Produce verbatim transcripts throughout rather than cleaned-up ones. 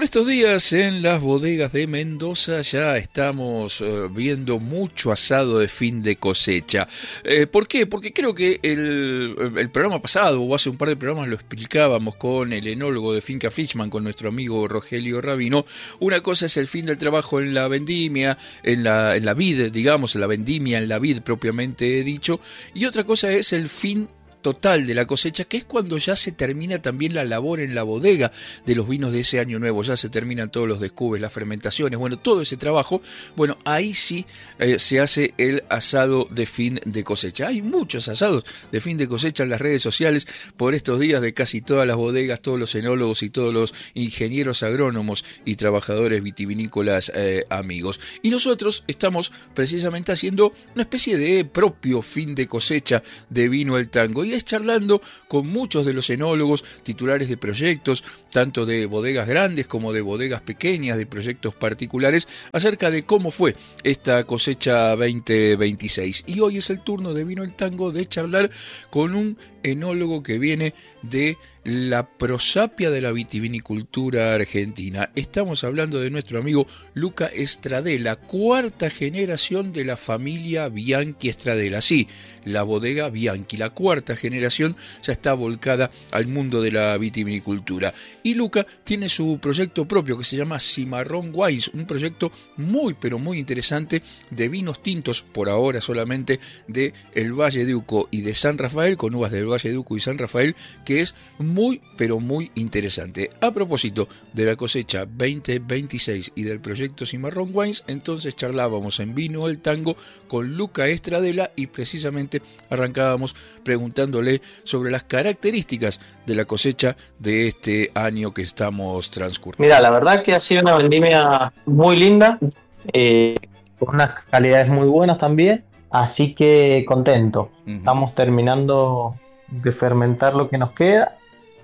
Por estos días en las bodegas de Mendoza ya estamos eh, viendo mucho asado de fin de cosecha. Eh, ¿Por qué? Porque creo que el, el programa pasado o hace un par de programas lo explicábamos con el enólogo de Finca Flichman, con nuestro amigo Rogelio Rabino. Una cosa es el fin del trabajo en la vendimia, en la, en la vid, digamos, en la vendimia, en la vid propiamente dicho, y otra cosa es el fin total de la cosecha, que es cuando ya se termina también la labor en la bodega de los vinos de ese año nuevo, ya se terminan todos los descubes, las fermentaciones, bueno, todo ese trabajo, bueno, ahí sí eh, se hace el asado de fin de cosecha. Hay muchos asados de fin de cosecha en las redes sociales por estos días de casi todas las bodegas, todos los enólogos y todos los ingenieros agrónomos y trabajadores vitivinícolas eh, amigos. Y nosotros estamos precisamente haciendo una especie de propio fin de cosecha de Vino el Tango, y es charlando con muchos de los enólogos titulares de proyectos, tanto de bodegas grandes como de bodegas pequeñas, de proyectos particulares, acerca de cómo fue esta cosecha veinte veintiséis. Y hoy es el turno de Vino el Tango de charlar con un enólogo que viene de la prosapia de la vitivinicultura argentina. Estamos hablando de nuestro amigo Luca Stradella, cuarta generación de la familia Bianchi Stradella. Sí, la bodega Bianchi, la cuarta generación ya está volcada al mundo de la vitivinicultura. Y Luca tiene su proyecto propio que se llama Cimarrón Wines, un proyecto muy pero muy interesante de vinos tintos, por ahora solamente de el Valle de Uco y de San Rafael, con uvas del Valle de Uco y San Rafael, que es muy pero muy interesante. A propósito de la cosecha veinte veintiséis y del proyecto Cimarrón Wines, entonces charlábamos en Vino el Tango con Luca Stradella y precisamente arrancábamos preguntándole sobre las características de la cosecha de este año que estamos transcurriendo. Mira, la verdad que ha sido una vendimia muy linda, eh, con unas calidades muy buenas también, así que contento. Uh-huh. Estamos terminando de fermentar lo que nos queda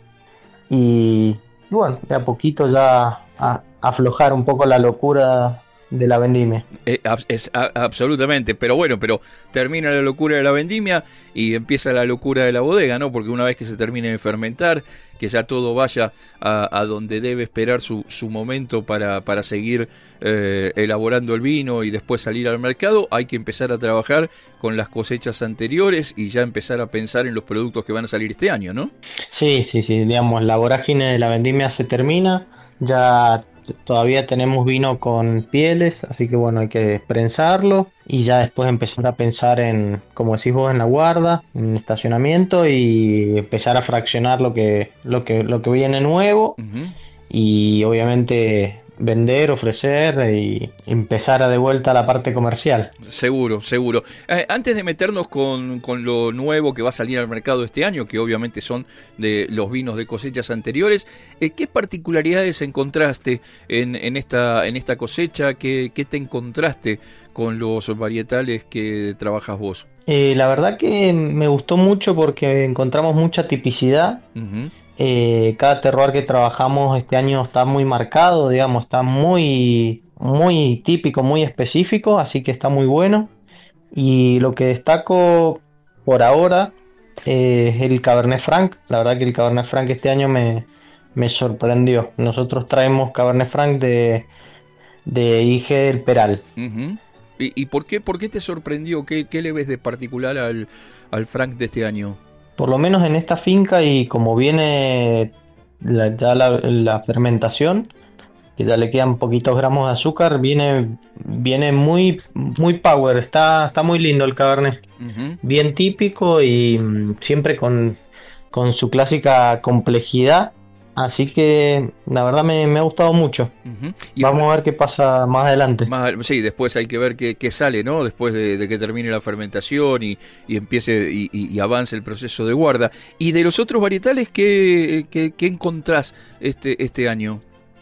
y, y bueno, de a poquito ya a, aflojar un poco la locura de la vendimia. Eh, es, a, absolutamente, pero bueno, pero termina la locura de la vendimia y empieza la locura de la bodega, ¿no? Porque una vez que se termine de fermentar, que ya todo vaya a, a donde debe esperar su, su momento para, para seguir eh, elaborando el vino y después salir al mercado, hay que empezar a trabajar con las cosechas anteriores y ya empezar a pensar en los productos que van a salir este año, ¿no? Sí, sí, sí, digamos, la vorágine de la vendimia se termina, ya todavía tenemos vino con pieles, así que bueno, hay que prensarlo y ya después empezar a pensar en, como decís vos, en la guarda, en estacionamiento y empezar a fraccionar lo que, lo que, lo que viene nuevo. Uh-huh. Y obviamente vender, ofrecer y empezar a de vuelta a la parte comercial. Seguro, seguro. Eh, antes de meternos con, con lo nuevo que va a salir al mercado este año, que obviamente son de los vinos de cosechas anteriores, eh, ¿qué particularidades encontraste en, en, esta, en esta cosecha? ¿Qué, qué te encontraste con los varietales que trabajas vos? Eh, la verdad que me gustó mucho porque encontramos mucha tipicidad. Uh-huh. Eh, cada terroir que trabajamos este año está muy marcado, digamos, está muy, muy típico, muy específico, así que está muy bueno. Y lo que destaco por ahora eh, es el Cabernet Franc. La verdad que el Cabernet Franc este año me, me sorprendió. Nosotros traemos Cabernet Franc de, de I G del Peral. Uh-huh. ¿Y, y por qué, por qué te sorprendió? ¿Qué, qué le ves de particular al, al Franc de este año? Por lo menos en esta finca, y como viene la, ya la, la fermentación, que ya le quedan poquitos gramos de azúcar, viene, viene muy, muy power, está, está muy lindo el Cabernet. Uh-huh. Bien típico y siempre con, con su clásica complejidad. Así que la verdad me, me ha gustado mucho. Uh-huh. Y vamos ahora, a ver qué pasa más adelante. Más, sí, después hay que ver qué, qué sale, ¿no? Después de, de que termine la fermentación y, y empiece y, y, y avance el proceso de guarda. Y de los otros varietales, ¿qué, qué, qué encontrás este, este año?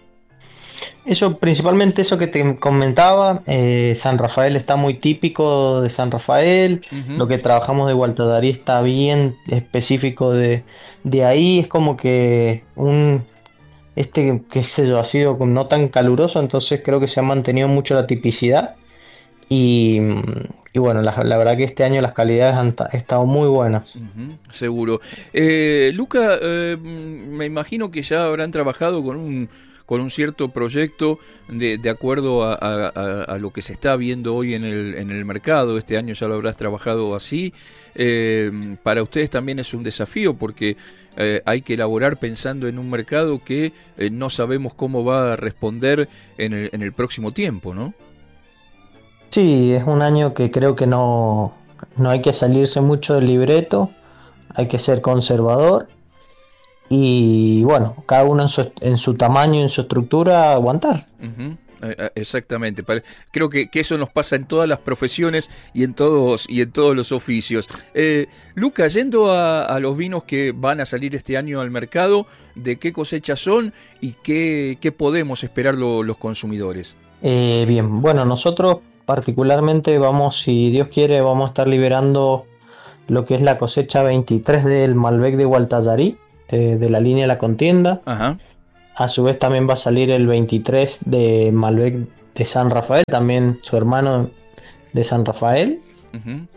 Eso, principalmente eso que te comentaba, eh, San Rafael está muy típico de San Rafael, uh-huh. Lo que trabajamos de Gualtadarí está bien específico de, de ahí, es como que un, este, qué sé yo, ha sido no tan caluroso, entonces creo que se ha mantenido mucho la tipicidad y, y bueno, la, la verdad que este año las calidades han ta- estado muy buenas. Ujú, seguro. Eh, Luca, eh, me imagino que ya habrán trabajado con un, con un cierto proyecto de, de acuerdo a, a- a- a lo que se está viendo hoy en el, en el mercado. Este año ya lo habrás trabajado así. Eh, para ustedes también es un desafío porque eh, hay que elaborar pensando en un mercado que eh, no sabemos cómo va a responder en el, en el próximo tiempo, ¿no? Sí, es un año que creo que no, no hay que salirse mucho del libreto, hay que ser conservador y bueno, cada uno en su, en su tamaño y en su estructura aguantar. Ujú, eh, eh, exactamente. Pare- Creo que, que eso nos pasa en todas las profesiones y en todos y en todos los oficios. Eh, Luca, yendo a, a los vinos que van a salir este año al mercado, ¿de qué cosechas son y qué, qué podemos esperar lo- los consumidores? Eh, bien, bueno, nosotros particularmente vamos, si Dios quiere, vamos a estar liberando lo que es la cosecha veintitrés del Malbec de Gualtallarí, eh, de la línea La Contienda. Ajá. A su vez también va a salir el veintitrés de Malbec de San Rafael, también su hermano de San Rafael. Ujú.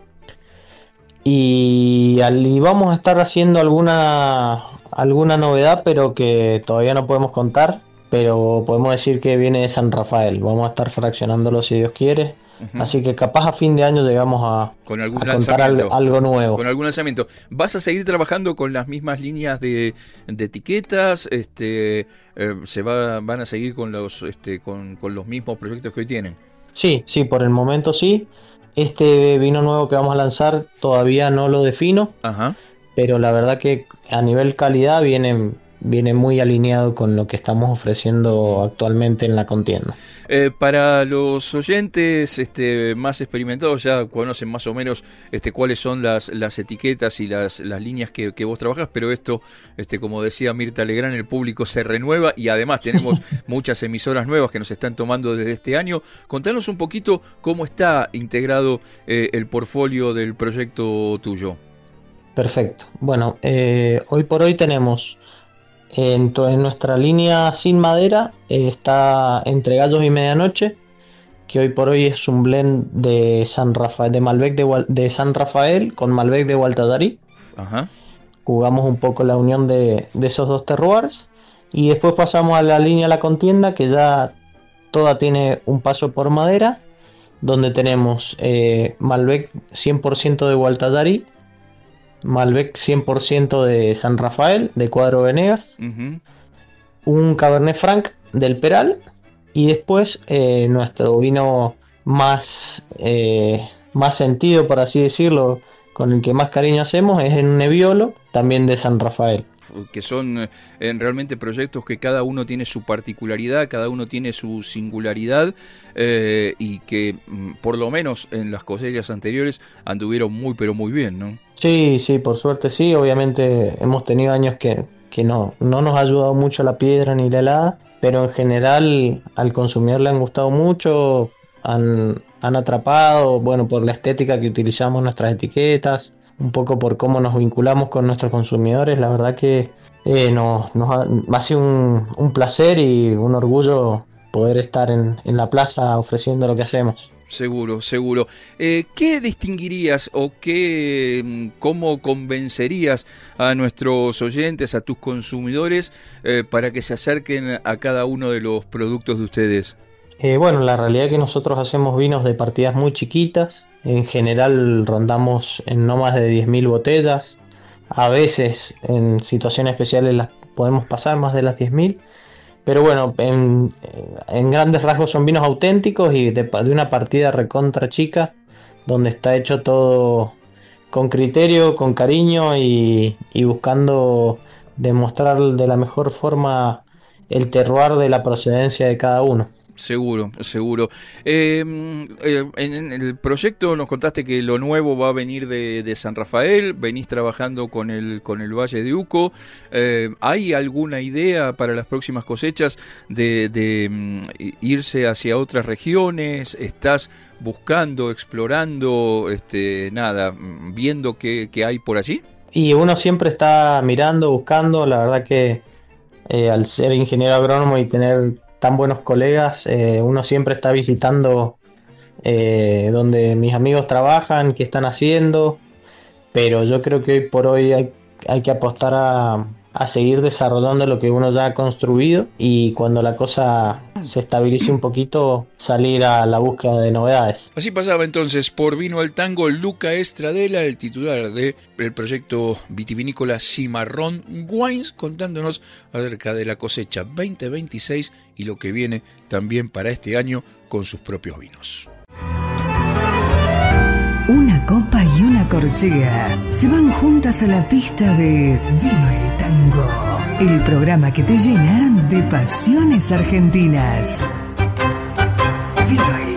Y, al- y vamos a estar haciendo alguna, alguna novedad, pero que todavía no podemos contar. Pero podemos decir que viene de San Rafael. Vamos a estar fraccionándolo si Dios quiere. Ujú. Así que capaz a fin de año llegamos a, Con algún a contar al- lanzamiento. algo nuevo. Con algún lanzamiento. ¿Vas a seguir trabajando con las mismas líneas de, de etiquetas? Este, eh, ¿se va, van a seguir con los, este, con, con los mismos proyectos que hoy tienen? Sí, sí, por el momento sí. Este vino nuevo que vamos a lanzar todavía no lo defino, Ajá. pero la verdad que a nivel calidad viene, viene muy alineado con lo que estamos ofreciendo actualmente en la contienda. Eh, para los oyentes este, más experimentados ya conocen más o menos este, cuáles son las, las etiquetas y las, las líneas que, que vos trabajás, pero esto, este, como decía Mirta Legrand, el público se renueva y además tenemos muchas emisoras nuevas que nos están tomando desde este año. Contanos un poquito cómo está integrado eh, el portfolio del proyecto tuyo. Perfecto. Bueno, eh, hoy por hoy tenemos en, to- en nuestra línea sin madera, eh, está Entre Gallos y Medianoche, que hoy por hoy es un blend de San Rafael, de Malbec de, Gual- de San Rafael con Malbec de Gualtallarí. Ajá. Jugamos un poco la unión de, de esos dos terroirs. Y después pasamos a la línea La Contienda, que ya toda tiene un paso por madera, donde tenemos eh, Malbec cien por ciento de Gualtallarí, Malbec cien por ciento de San Rafael, de Cuadro Venegas, Ujú. un Cabernet Franc del Peral y después eh, nuestro vino más, eh, más sentido, por así decirlo, con el que más cariño hacemos, es en Nebbiolo, también de San Rafael. Que son eh, realmente proyectos que cada uno tiene su particularidad, cada uno tiene su singularidad eh, y que mm, por lo menos en las cosechas anteriores anduvieron muy pero muy bien, ¿no? Sí, sí, por suerte sí, obviamente hemos tenido años que, que no, no nos ha ayudado mucho la piedra ni la helada, pero en general al consumidor le han gustado mucho, han, han atrapado, bueno, por la estética que utilizamos en nuestras etiquetas, un poco por cómo nos vinculamos con nuestros consumidores, la verdad que eh, nos, nos ha, ha sido un, un placer y un orgullo poder estar en, en la plaza ofreciendo lo que hacemos. Seguro, seguro. Eh, ¿qué distinguirías o qué, mm, cómo convencerías a nuestros oyentes, a tus consumidores, eh, para que se acerquen a cada uno de los productos de ustedes? Eh, bueno, la realidad es que nosotros hacemos vinos de partidas muy chiquitas. En general rondamos en no más de diez mil botellas. A veces en situaciones especiales las podemos pasar más de las diez mil. Pero bueno, en, en grandes rasgos son vinos auténticos y de, de una partida recontra chica, donde está hecho todo con criterio, con cariño y, y buscando demostrar de la mejor forma el terroir de la procedencia de cada uno. Seguro, seguro. Eh, eh, en, en el proyecto nos contaste que lo nuevo va a venir de, de San Rafael, venís trabajando con el, con el Valle de Uco. Eh, ¿hay alguna idea para las próximas cosechas de, de mm, irse hacia otras regiones? ¿Estás buscando, explorando, este, nada, viendo qué, qué hay por allí? Y uno siempre está mirando, buscando, la verdad que eh, al ser ingeniero agrónomo y tener tan buenos colegas, eh, uno siempre está visitando eh, donde mis amigos trabajan, qué están haciendo, pero yo creo que hoy por hoy hay, hay que apostar a, a seguir desarrollando lo que uno ya ha construido y cuando la cosa se estabilice un poquito, salir a la búsqueda de novedades. Así pasaba entonces por Vino al Tango Luca Estradela, el titular del proyecto vitivinícola Cimarrón Wines, contándonos acerca de la cosecha veinte veintiséis y lo que viene también para este año con sus propios vinos. Una copa y una corchea se van juntas a la pista de Vino el Tango, el programa que te llena de pasiones argentinas. Vino el